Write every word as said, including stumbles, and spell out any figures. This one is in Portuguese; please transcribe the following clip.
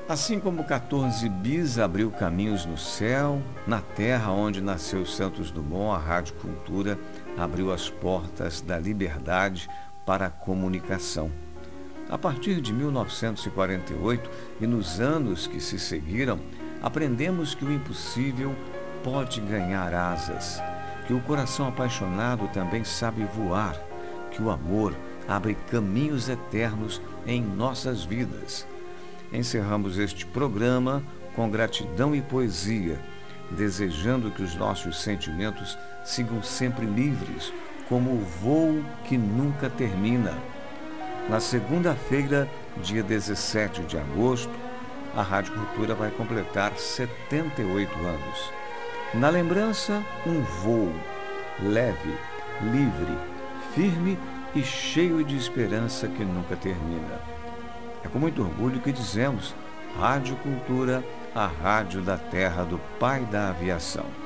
Assim como quatorze bis abriu caminhos no céu, na terra onde nasceu Santos Dumont, a Rádio Cultura abriu as portas da liberdade para a comunicação. A partir de mil novecentos e quarenta e oito e nos anos que se seguiram, aprendemos que o impossível pode ganhar asas, que o coração apaixonado também sabe voar, que o amor abre caminhos eternos em nossas vidas. Encerramos este programa com gratidão e poesia, desejando que os nossos sentimentos sigam sempre livres, como o voo que nunca termina. Na segunda-feira, dia dezessete de agosto, a Rádio Cultura vai completar setenta e oito anos. Na lembrança, um voo leve, livre, firme e cheio de esperança que nunca termina. É com muito orgulho que dizemos: Rádio Cultura, a rádio da terra do pai da aviação.